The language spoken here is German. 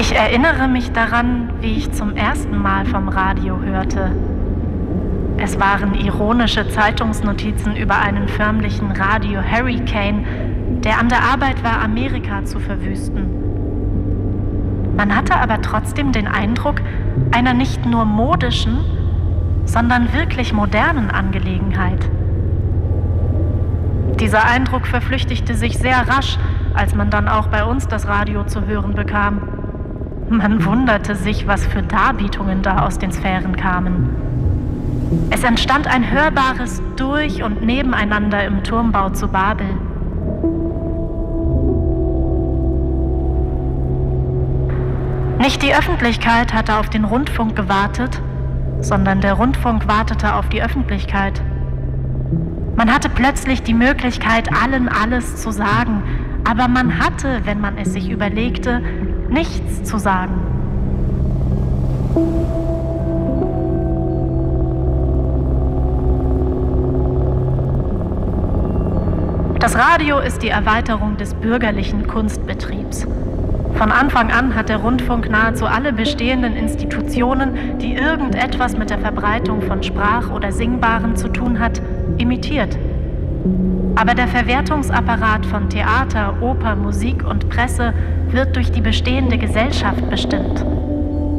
Ich erinnere mich daran, wie ich zum ersten Mal vom Radio hörte. Es waren ironische Zeitungsnotizen über einen förmlichen Radio-Hurricane, der an der Arbeit war, Amerika zu verwüsten. Man hatte aber trotzdem den Eindruck einer nicht nur modischen, sondern wirklich modernen Angelegenheit. Dieser Eindruck verflüchtigte sich sehr rasch, als man dann auch bei uns das Radio zu hören bekam. Man wunderte sich, was für Darbietungen da aus den Sphären kamen. Es entstand ein hörbares Durch- und Nebeneinander im Turmbau zu Babel. Nicht die Öffentlichkeit hatte auf den Rundfunk gewartet, sondern der Rundfunk wartete auf die Öffentlichkeit. Man hatte plötzlich die Möglichkeit, allen alles zu sagen, aber man hatte, wenn man es sich überlegte, nichts zu sagen. Das Radio ist die Erweiterung des bürgerlichen Kunstbetriebs. Von Anfang an hat der Rundfunk nahezu alle bestehenden Institutionen, die irgendetwas mit der Verbreitung von Sprach- oder Singbaren zu tun hat, imitiert. Aber der Verwertungsapparat von Theater, Oper, Musik und Presse wird durch die bestehende Gesellschaft bestimmt.